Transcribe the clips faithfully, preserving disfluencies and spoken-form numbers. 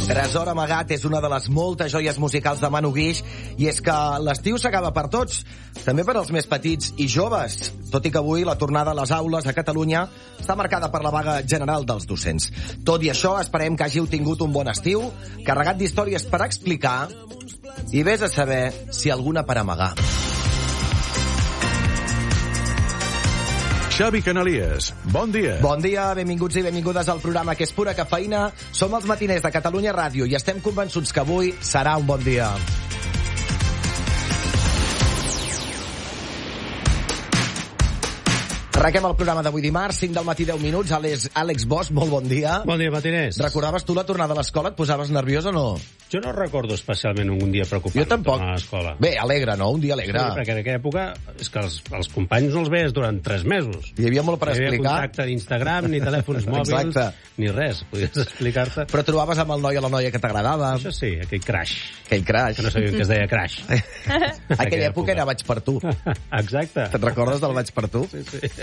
Tresor amagat és una de les moltes joies musicals de Manu Guix, i és que l'estiu s'acaba per tots, també per als més petits i joves, tot i que avui la tornada a les aules a Catalunya està marcada per la vaga general dels docents. Tot i això, esperem que hàgiu tingut un bon estiu, carregat d'històries per explicar, i vés a saber si alguna per amagar. Xavi Canalies, bon dia. Bon dia, benvinguts i benvingudes al programa que és pura cafeïna. Som els matiners de Catalunya Ràdio i estem convençuts que avui serà un bon dia. Arrenquem el programa d'avui dimarts, cinc del matí, deu minuts. Àlex, Àlex Bosch, molt bon dia. Bon dia, matiners. Recordaves tu la tornada a l'escola? Et posaves nerviós o no? Jo no recordo especialment un dia preocupant. Jo tampoc. A l'escola. Bé, alegre, no? Un dia alegre. Sí, perquè en aquella època és que els, els companys no els veies durant tres mesos. Hi havia molt per explicar. Hi havia contacte d'Instagram, ni telèfons mòbils, Exacte. ni res. Podies explicar-te. Però trobaves amb el noi o la noia que t'agradava. Això sí, aquell crash. Aquell crash. Que no sabia que es deia crash. Aquella època era vaig per tu. Exacte. Te'n recordes del vaig per tu? Sí, sí.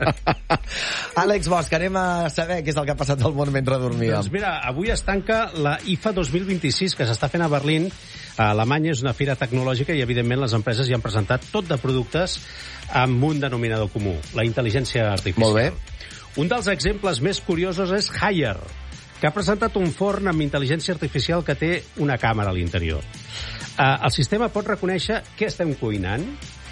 Àlex Bosch, anem a saber què és el que ha passat al món mentre dormíem. Doncs mira, avui es tanca la I F A dos mil vint-i-sis, que s'està fent a Berlín. A Alemanya és una fira tecnològica i, evidentment, les empreses hi han presentat tot de productes amb un denominador comú, la intel·ligència artificial. Molt bé. Un dels exemples més curiosos és Haier, que ha presentat un forn amb intel·ligència artificial que té una càmera a l'interior. Uh, el sistema pot reconèixer què estem cuinant,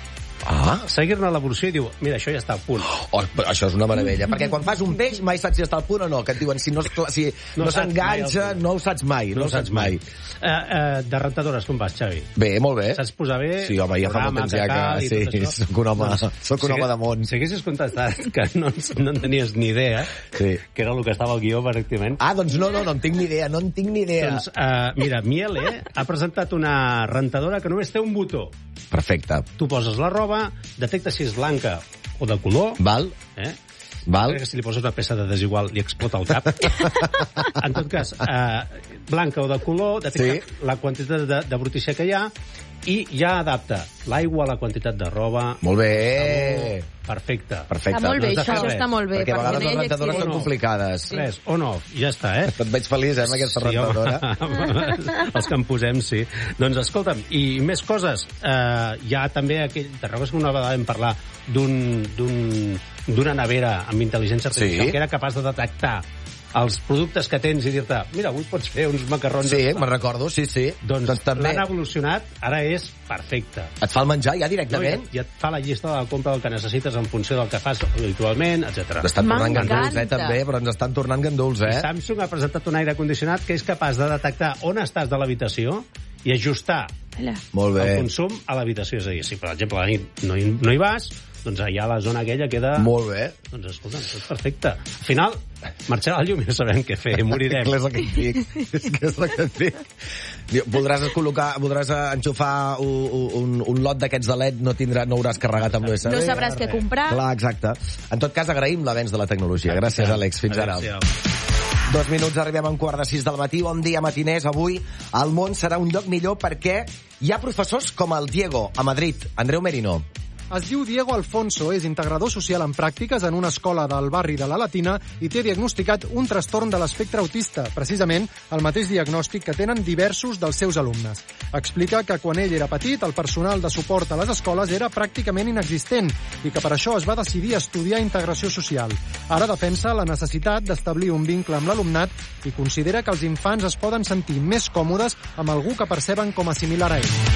Ah. seguir-ne l'evolució i diu, mira, això ja està al punt. Oh, però això és una meravella, perquè quan fas un peix mai saps si està al punt o no, que et diuen si no, si No no saps s'enganxa, mai el- no ho saps mai. No, ho saps mai. Uh, uh, de rentadores, com vas, Xavi? Bé, molt bé. Saps posar bé? Sí, home, ja fa molt temps ja cal i que... tot Sí, això? soc un home, soc un si home de món. Si haguessis contestat que no, no en tenies ni idea, Sí. que era el que estava al guió, pràcticament, Ah, doncs no, no, no en tinc ni idea, no en tinc ni idea. doncs, uh, mira, Miele ha presentat una rentadora que només té un botó. Perfecte. Tu poses la roba, detecta si és blanca o de color, Val? eh? Val? Crec que si li poses una peça de desigual li explota el cap. En tot cas, eh, blanca o de color, detecta Sí. la quantitat de, de brutícia que hi ha i ja adapta l'aigua a la quantitat de roba. Molt bé. Perfecte. Perfecte. Està molt bé, No has de això, fer res, està molt bé. Perquè a vegades les nens rentadores són exigents. complicades. Res, on off, ja està, eh? Et veig feliç, eh, amb aquesta rentadora. home, els que en posem, sí. Doncs escolta'm, i més coses. Eh, hi ha també aquell... Te'n recordes que una vegada vam parlar d'un d'un d'una nevera amb intel·ligència artificial Sí. que era capaç de detectar els productes que tens i dir-te, mira, avui pots fer uns macarrons. Sí, me'n recordo, sí, sí. Doncs, doncs també l'han evolucionat, ara és perfecte. et fa el menjar ja No, i, directament. et, I et fa la llista de la compra del que necessites en funció del que fas habitualment, etcètera. Ens estan tornant M'encanta. ganduls, eh, també, però ens estan tornant ganduls, I eh? Samsung ha presentat un aire condicionat que és capaç de detectar on estàs de l'habitació i ajustar Hola. Molt el bé. consum a l'habitació. És a dir, si per exemple a la nit no hi, no hi vas, doncs allà la zona aquella queda... Molt bé. Doncs escolta, tot perfecte. Al final, marxarà el llum i no sabem què fer, morirem. És el que et dic. És que és el que et dic. Diu, Voldràs col·locar, voldràs enxufar un, un, un lot d'aquests de L E D, no, tindrà, no hauràs carregat amb l'U S B. No sabràs què comprar. Clar, exacte. En tot cas, agraïm l'avenç de la tecnologia. Gràcies, Àlex. Fins ara. Adéu-siau. Dos minuts, arribem a un quart de sis del matí. Bon dia, matiners. Avui el món serà un lloc millor perquè hi ha professors com el Diego, a Madrid. Andreu Merino. Es diu Diego Alfonso, és integrador social en pràctiques en una escola del barri de la Latina i té diagnosticat un trastorn de l'espectre autista, precisament el mateix diagnòstic que tenen diversos dels seus alumnes. Explica que quan ell era petit el personal de suport a les escoles era pràcticament inexistent i que per això es va decidir estudiar integració social. Ara defensa la necessitat d'establir un vincle amb l'alumnat i considera que els infants es poden sentir més còmodes amb algú que perceben com a similar a ells.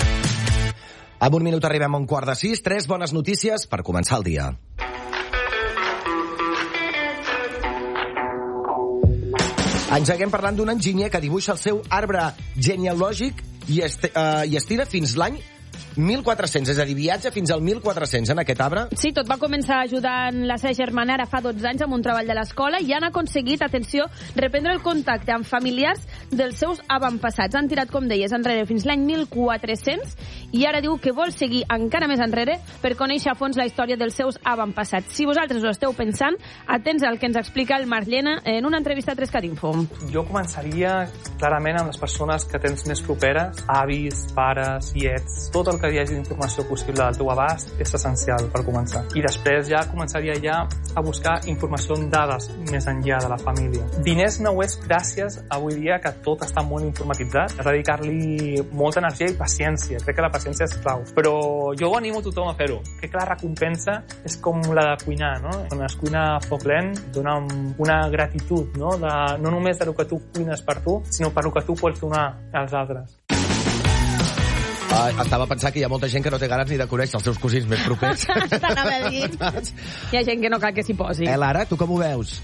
En un minut arribem a un quart de sis. Tres bones notícies per començar el dia. Engeguem parlant d'un enginyer que dibuixa el seu arbre genealògic i, est uh, i estira fins l'any mil quatre-cents, és a dir, viatja fins al mil quatre-cents en aquest arbre. Sí, tot va començar ajudant la seva germana ara fa dotze anys amb un treball de l'escola i han aconseguit, atenció, reprendre el contacte amb familiars dels seus avantpassats. Han tirat, com deies, enrere fins l'any mil quatre-cents i ara diu que vol seguir encara més enrere per conèixer a fons la història dels seus avantpassats. Si vosaltres ho esteu pensant, atents al que ens explica el Marc Llena en una entrevista a tres cat info. Jo començaria clarament amb les persones que tens més properes, avis, pares, tiets, tot el que que hi hagi informació possible al teu abast és essencial per començar. I després ja començaria ja a buscar informació amb dades més enllà de la família. Diners no ho és gràcies avui dia que tot està molt informatitzat. És dedicar-li molta energia i paciència. Crec que la paciència és clau. Però jo ho animo a tothom a fer-ho. Crec que la recompensa és com la de cuinar, no? Quan es cuina a foc lent dona una gratitud, no? De, no només del que tu cuines per tu, sinó per el que tu pots donar als altres. Uh, estava pensant que hi ha molta gent que no té ganes ni de conèixer els seus cosins més propers. T'anava a dir. Hi ha gent que no cal que s'hi posi. Eh, Lara, tu com ho veus?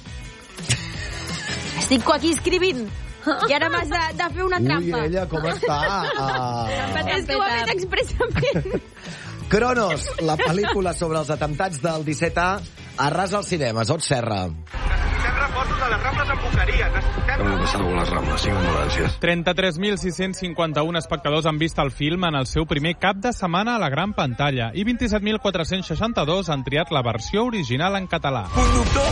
Estic aquí escrivint. I ara m'has de, de fer una trampa. Ui, ella, com està? Uh... És que ho ha fet expressament. Cronos, la pel·lícula sobre els atemptats del disset A, arrasa als cinemes. Ot Serra. Necessitem reforços a les Rambles amb Boqueria. Necessitem... Hem passat amb les Rambles, cinc ambulàncies. trenta-tres mil sis-cents cinquanta-un espectadors han vist el film en el seu primer cap de setmana a la gran pantalla i vint-i-set mil quatre-cents seixanta-dos han triat la versió original en català. Conductor!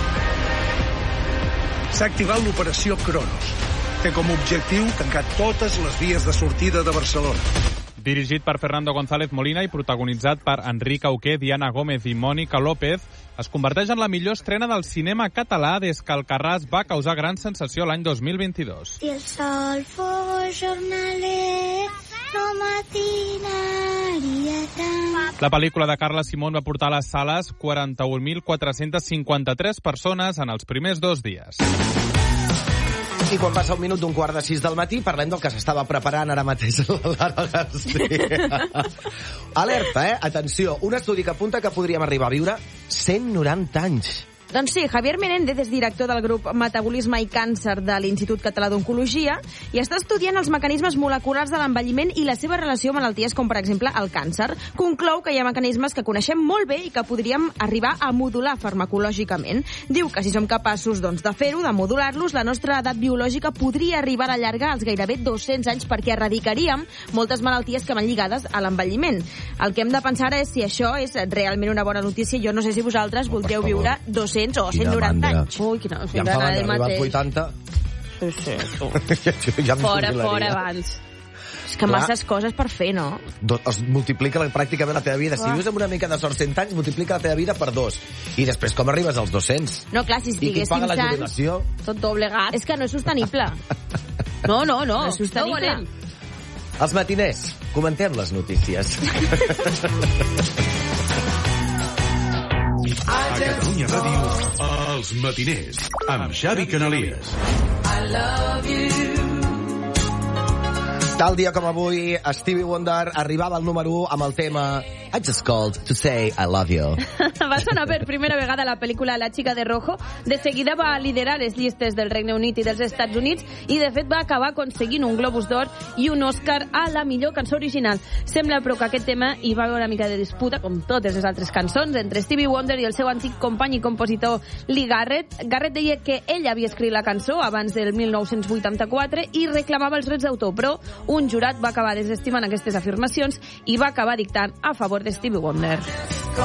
S'ha activat l'operació Cronos. Té com a objectiu tancar totes les vies de sortida de Barcelona. Dirigit per Fernando González Molina i protagonitzat per Enric Auqué, Diana Gómez i Mònica López, es converteix en la millor estrena del cinema català des que Alcarràs va causar gran sensació l'any dos mil vint-i-dos. Si el sol fos jornaler, no matinaria tant. La pel·lícula de Carla Simón va portar a les sales quaranta-un mil quatre-cents cinquanta-tres persones en els primers dos dies. I quan passa un minut d'un quart de sis del matí, parlem del que s'estava preparant ara mateix la Lara García. Alerta, eh? Atenció, un estudi que apunta que podríem arribar a viure cent noranta anys. Doncs sí, Javier Menéndez és director del grup Metabolisme i Càncer de l'Institut Català d'Oncologia i està estudiant els mecanismes moleculars de l'envelliment i la seva relació amb malalties com, per exemple, el càncer. Conclou que hi ha mecanismes que coneixem molt bé i que podríem arribar a modular farmacològicament. Diu que si som capaços doncs, de fer-ho, de modular-los, la nostra edat biològica podria arribar a llargar als gairebé dos-cents anys perquè erradicaríem moltes malalties que van lligades a l'envelliment. El que hem de pensar és si això és realment una bona notícia. Jo no sé si vosaltres voldreu viure dos-cents o cent noranta anys. Ui, quina... Ja em fa l'any d'arribar als vuitanta. Sí, sí, tu. Ja em fora, jubilaria. fora abans. És que masses coses per fer, no? Do, es multiplica la, pràcticament la teva vida. Si Uah. vius amb una mica de sort cent anys, multiplica la teva vida per dos. I després com arribes als dos-cents? No, clar, si I qui estiguéssim paga la sants... jubilació? Tot doblegat. És que no és sostenible. No, no, no. No és sostenible. No volem. Els matiners, comentem les notícies. A Catalunya Ràdio, Els Matiners, amb Xavi Canalies. Tal dia com avui, Stevie Wonder arribava al número u amb el tema I Just Called to Say I Love You. Va sonar per primera vegada la pel·lícula La chica de rojo. De seguida va liderar les llistes del Regne Unit i dels Estats Units i, de fet, va acabar aconseguint un Globus d'Or i un Oscar a la millor cançó original. Sembla, però, que aquest tema hi va haver una mica de disputa, com totes les altres cançons, entre Stevie Wonder i el seu antic company i compositor Lee Garrett. Garrett deia que ell havia escrit la cançó abans del mil nou-cents vuitanta-quatre i reclamava els drets d'autor, però un jurat va acabar desestimant aquestes afirmacions i va acabar dictant a favor de Stevie Wonder.